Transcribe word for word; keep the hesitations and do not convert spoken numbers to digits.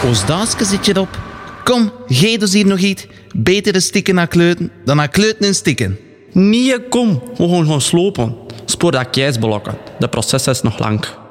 Oostduitske zit je erop. Kom, geef dus hier nog iets. Beter de stikken naar kleuten dan naar kleuten en stikken. Nee, kom. We gaan gaan slopen. Spoor dat keisblokken. De proces is nog lang.